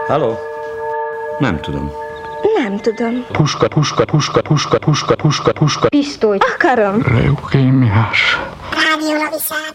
Halló? Nem tudom. Nem tudom. Puska. Pisztoly. Akarom. Leukémiás. Rádió Laviszát.